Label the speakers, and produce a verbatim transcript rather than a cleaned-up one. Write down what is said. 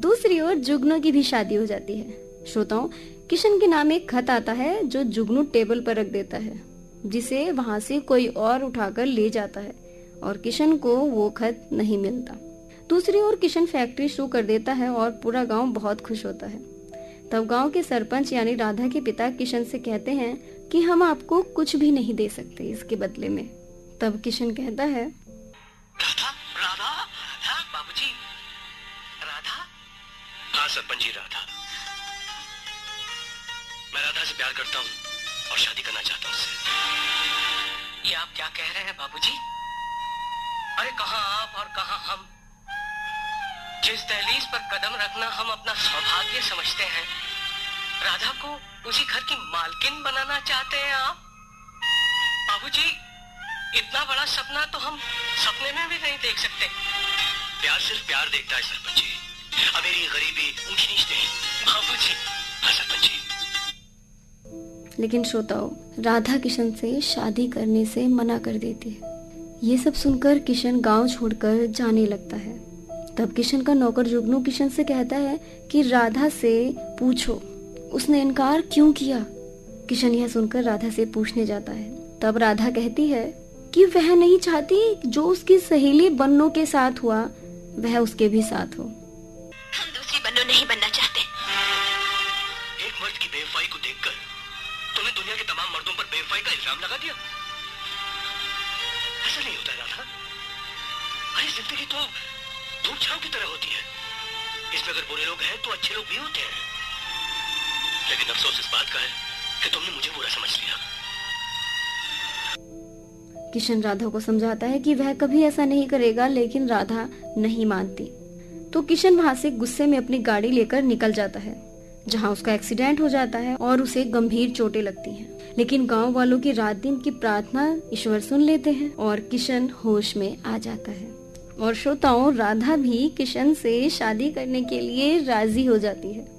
Speaker 1: दूसरी ओर जुगनू की भी शादी हो जाती है। श्रोताओं, किशन के नाम एक खत आता है जो जुगनू टेबल पर रख देता है, जिसे वहां से कोई और उठाकर ले जाता है और किशन को वो खत नहीं मिलता। दूसरी ओर किशन फैक्ट्री शुरू कर देता है और पूरा गांव बहुत खुश होता है। तब गांव के सरपंच यानी राधा के पिता किशन से कहते हैं कि हम आपको कुछ भी नहीं दे सकते इसके बदले में। तब किशन कहता है,
Speaker 2: राधा, राधा, राधा, बाबूजी, राधा। हाँ सरपंच जी, राधा। मैं राधा से प्यार करता हूँ और शादी करना चाहता हूँ उससे। ये आप क्या कह रहे हैं बाबूजी? अरे कहाँ आप और कहाँ हम? जिस दहलीज पर कदम रखना हम अपना सौभाग्य समझते हैं, राधा को उसी घर की मालकिन बनाना चाहते हैं आप? बाबूजी, इतना बड़ा सपना तो हम सपने में भी नहीं देख सकते। प्यार सिर्फ प्यार देखता है सरपंच जी, अब मेरी गरीबी ऊंच नीच नहीं। बाबूजी। हाँ सरपंच जी।
Speaker 1: लेकिन श्रोताओं, राधा किशन से शादी करने से मना कर देती है। ये सब सुनकर किशन गांव छोड़कर जाने लगता है। तब किशन का नौकर जुगनू किशन से कहता है कि राधा से पूछो उसने इनकार क्यों किया। किशन यह सुनकर राधा से पूछने जाता है। तब राधा कहती है कि वह नहीं चाहती जो उसकी सहेली बन्नो के साथ हुआ वह उसके भी साथ हो।
Speaker 3: हम दूसरी बन्नो नहीं बनना चाहते।
Speaker 2: एक मर्द की बेवफाई को देखकर तुमने दुनिया के तमाम मर्दों पर बेवफाई का इल्जाम लगा दिया। ऐसा नहीं होता राधा। अरे जिंदगी तो धूप छांव की तरह होती है, इसमें अगर बुरे लोग हैं तो अच्छे लोग भी होते हैं। लेकिन अफसोस इस बात का है कि तुमने मुझे बुरा समझ लिया।
Speaker 1: किशन राधा को समझाता है कि वह कभी ऐसा नहीं करेगा, लेकिन राधा नहीं मानती। तो किशन वहां से गुस्से में अपनी गाड़ी लेकर निकल जाता है, जहां उसका एक्सीडेंट हो जाता है और उसे गंभीर चोटें लगती हैं। लेकिन गांव वालों की रात दिन की प्रार्थना ईश्वर सुन लेते हैं और किशन होश में आ जाता है। और श्रोताओं, राधा भी किशन से शादी करने के लिए राजी हो जाती है।